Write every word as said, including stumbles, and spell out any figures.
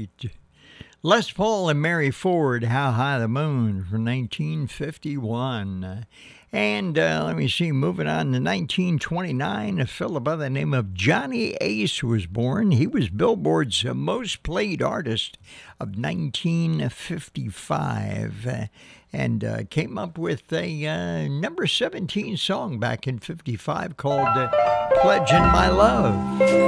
Les Paul and Mary Ford, How High the Moon from nineteen fifty-one. And uh, let me see, moving on to nineteen twenty-nine, a fellow by the name of Johnny Ace was born. He was Billboard's uh, most played artist of nineteen fifty-five uh, and uh, came up with a uh, number seventeen song back in fifty-five called uh, Pledging My Love.